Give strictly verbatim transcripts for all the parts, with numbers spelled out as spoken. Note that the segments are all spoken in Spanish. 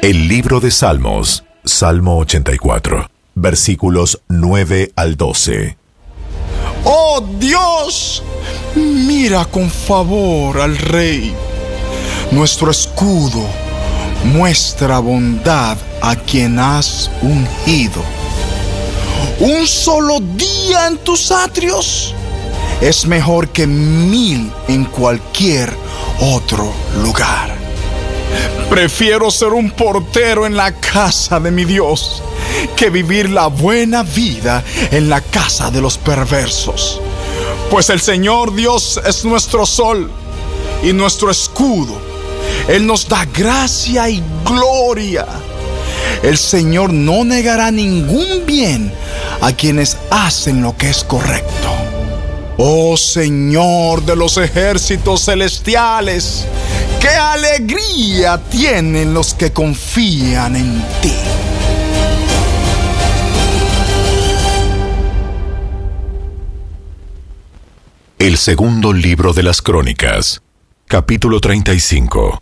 El libro de Salmos, Salmo ochenta y cuatro, versículos nueve al doce. ¡Oh Dios! Mira con favor al Rey. Nuestro escudo muestra bondad a quien has ungido. Un solo día en tus atrios es mejor que mil en cualquier otro lugar. Prefiero ser un portero en la casa de mi Dios que vivir la buena vida en la casa de los perversos. Pues el Señor Dios es nuestro sol y nuestro escudo. Él nos da gracia y gloria. El Señor no negará ningún bien a quienes hacen lo que es correcto. Oh Señor de los ejércitos celestiales, ¡qué alegría tienen los que confían en ti! El segundo libro de las Crónicas, capítulo treinta y cinco.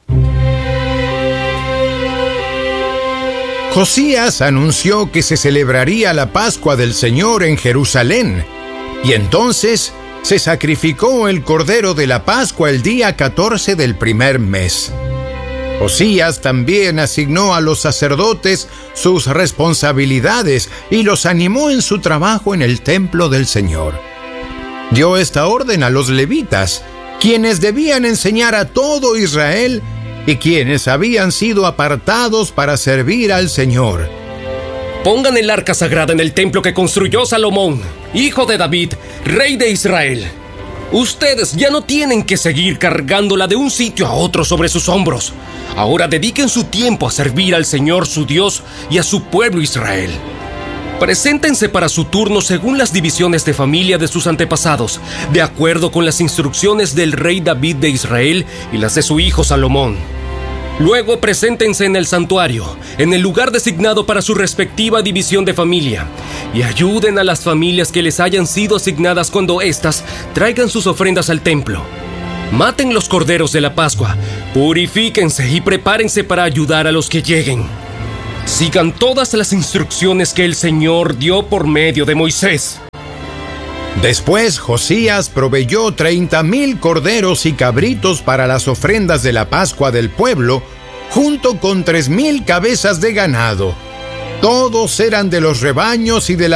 Josías anunció que se celebraría la Pascua del Señor en Jerusalén, y entonces se sacrificó el Cordero de la Pascua el día catorce del primer mes. Josías también asignó a los sacerdotes sus responsabilidades y los animó en su trabajo en el templo del Señor. Dio esta orden a los levitas, quienes debían enseñar a todo Israel y quienes habían sido apartados para servir al Señor. Pongan el arca sagrada en el templo que construyó Salomón, hijo de David, rey de Israel. Ustedes ya no tienen que seguir cargándola de un sitio a otro sobre sus hombros. Ahora dediquen su tiempo a servir al Señor su Dios y a su pueblo Israel. Preséntense para su turno según las divisiones de familia de sus antepasados, de acuerdo con las instrucciones del rey David de Israel y las de su hijo Salomón. Luego preséntense en el santuario, en el lugar designado para su respectiva división de familia, y ayuden a las familias que les hayan sido asignadas cuando éstas traigan sus ofrendas al templo. Maten los corderos de la Pascua, purifíquense y prepárense para ayudar a los que lleguen. Sigan todas las instrucciones que el Señor dio por medio de Moisés. Después Josías proveyó treinta mil corderos y cabritos para las ofrendas de la Pascua del pueblo, junto con tres mil cabezas de ganado. Todos eran de los rebaños y de la